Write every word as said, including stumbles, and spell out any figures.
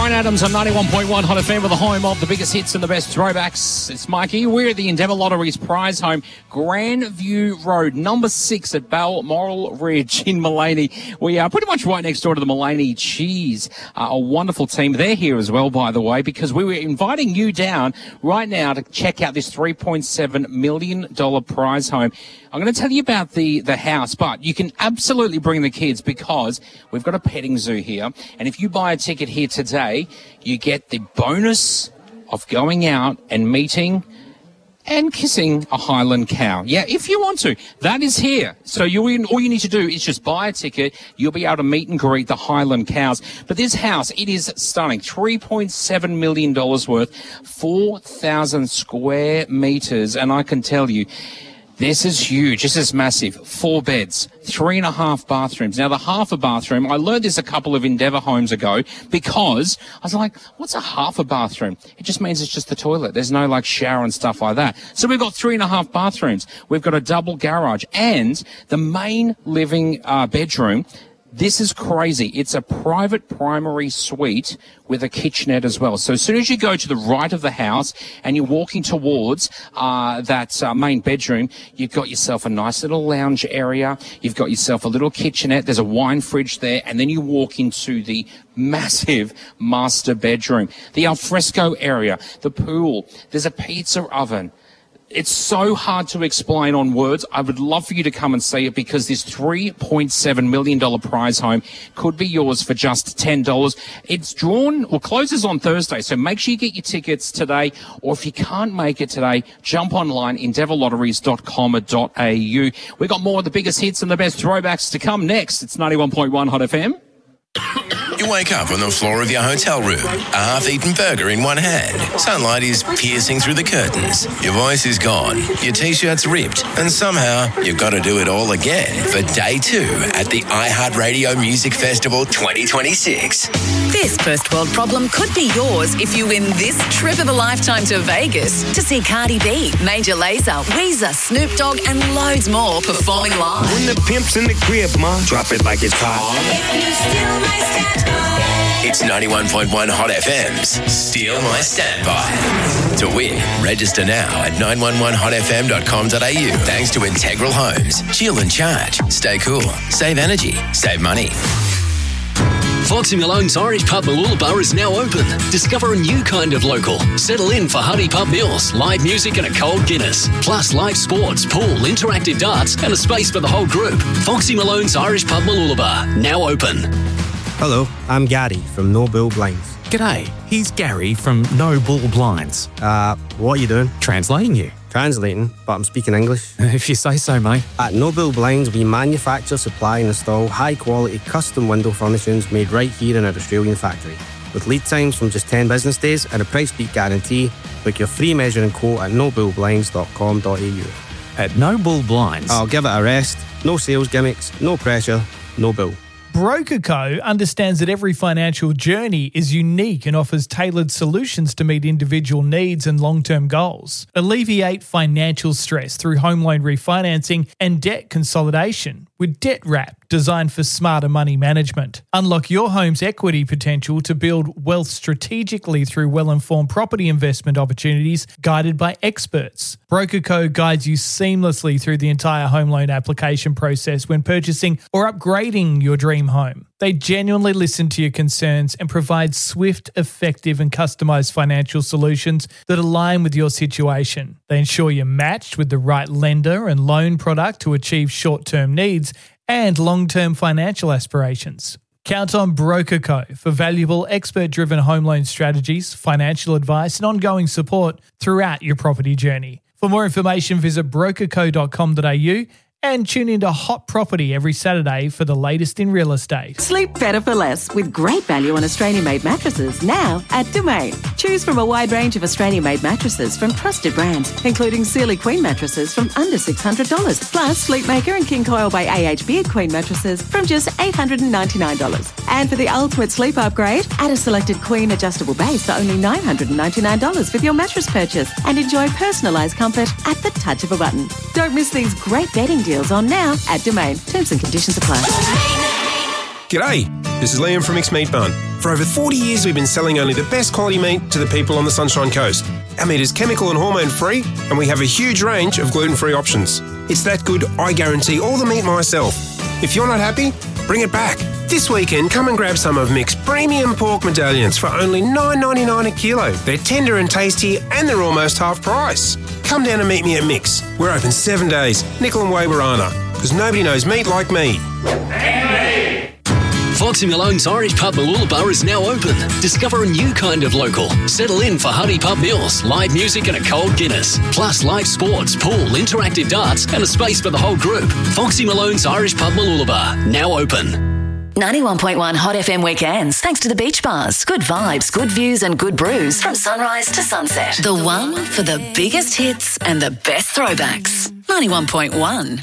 Bryan Adams on ninety-one point one Hot F M with the home of the biggest hits and the best throwbacks. It's Mikey. We're at the Endeavour Lotteries prize home, Grandview Road, number six at Balmoral Ridge in Mullaney. We are pretty much right next door to the Mullaney Cheese. Uh, a wonderful team. They're here as well, by the way, because we were inviting you down right now to check out this three point seven million dollars prize home. I'm going to tell you about the, the house, but you can absolutely bring the kids because we've got a petting zoo here. And if you buy a ticket here today, you get the bonus of going out and meeting and kissing a Highland cow. Yeah, if you want to. That is here. So you all you need to do is just buy a ticket. You'll be able to meet and greet the Highland cows. But this house, it is stunning. three point seven million dollars worth, four thousand square metres. And I can tell you, this is huge. This is massive. Four beds, three and a half bathrooms. Now, the half a bathroom, I learned this a couple of Endeavour homes ago because I was like, what's a half a bathroom? It just means it's just the toilet. There's no, like, shower and stuff like that. So we've got three and a half bathrooms. We've got a double garage and the main living uh, bedroom. This is crazy. It's a private primary suite with a kitchenette as well. So as soon as you go to the right of the house and you're walking towards uh, that uh, main bedroom, you've got yourself a nice little lounge area. You've got yourself a little kitchenette. There's a wine fridge there. And then you walk into the massive master bedroom, the alfresco area, the pool. There's a pizza oven. It's so hard to explain on words. I would love for you to come and see it because this three point seven million dollars prize home could be yours for just ten dollars. It's drawn or closes on Thursday, so make sure you get your tickets today. Or if you can't make it today, jump online, endeavour lotteries dot com dot a u. We've got more of the biggest hits and the best throwbacks to come next. It's ninety-one point one Hot F M. You wake up on the floor of your hotel room, a half-eaten burger in one hand. Sunlight is piercing through the curtains. Your voice is gone, your T-shirt's ripped, and somehow you've got to do it all again for day two at the iHeartRadio Music Festival twenty twenty-six. This first world problem could be yours if you win this trip of a lifetime to Vegas to see Cardi B, Major Lazer, Weezer, Snoop Dogg, and loads more performing live. When the pimp's in the crib, ma, drop it like it's hot. It's ninety-one point one Hot F M's Steal My Standby. To win, register now at nine one one hot f m dot com dot a u. Thanks to Integral Homes. Chill and charge. Stay cool. Save energy. Save money. Foxy Malone's Irish Pub Mooloolaba is now open. Discover a new kind of local. Settle in for hearty pub meals, live music and a cold Guinness. Plus live sports, pool, interactive darts and a space for the whole group. Foxy Malone's Irish Pub Mooloolaba, now open. Hello, I'm Gary from No Bull Blinds. G'day, here's Gary from No Bull Blinds. Uh, what are you doing? Translating you. Translating, but I'm speaking English. If you say so, mate. At No Bull Blinds, we manufacture, supply and install high-quality custom window furnishings made right here in our Australian factory. With lead times from just ten business days and a price beat guarantee, book your free measuring quote at no bull blinds dot com dot a u. At No Bull Blinds. I'll give it a rest. No sales gimmicks, no pressure, no bull. BrokerCo understands that every financial journey is unique and offers tailored solutions to meet individual needs and long-term goals. Alleviate financial stress through home loan refinancing and debt consolidation with Debt Wrap, designed for smarter money management. Unlock your home's equity potential to build wealth strategically through well-informed property investment opportunities guided by experts. BrokerCo guides you seamlessly through the entire home loan application process when purchasing or upgrading your dream home. They genuinely listen to your concerns and provide swift, effective and customized financial solutions that align with your situation. They ensure you're matched with the right lender and loan product to achieve short-term needs and long-term financial aspirations. Count on BrokerCo for valuable expert-driven home loan strategies, financial advice and ongoing support throughout your property journey. For more information, visit broker co dot com dot a u and tune into Hot Property every Saturday for the latest in real estate. Sleep better for less with great value on Australian-made mattresses now at Domain. Choose from a wide range of Australian-made mattresses from trusted brands, including Sealy Queen mattresses from under six hundred dollars, plus Sleepmaker and King Coil by A H Beard Queen mattresses from just eight hundred ninety-nine dollars. And for the ultimate sleep upgrade, add a selected Queen adjustable base for only nine hundred ninety-nine dollars with your mattress purchase and enjoy personalised comfort at the touch of a button. Don't miss these great bedding deals on now at Domain. Terms and conditions apply. G'day, this is Liam from Mixed Meat Bun. For over forty years, we've been selling only the best quality meat to the people on the Sunshine Coast. Our meat is chemical and hormone free, and we have a huge range of gluten-free options. It's that good, I guarantee all the meat myself. If you're not happy, bring it back. This weekend, come and grab some of Mick's premium pork medallions for only nine ninety-nine a kilo. They're tender and tasty, and they're almost half price. Come down and meet me at Mick's. We're open seven days, Nickel and Waberana, because nobody knows meat like me. Foxy Malone's Irish Pub Mooloolaba is now open. Discover a new kind of local. Settle in for hearty pub meals, live music and a cold Guinness. Plus live sports, pool, interactive darts and a space for the whole group. Foxy Malone's Irish Pub Mooloolaba, now open. ninety-one point one Hot F M weekends, thanks to the beach bars. Good vibes, good views and good brews from sunrise to sunset. The one for the biggest hits and the best throwbacks. ninety-one point one.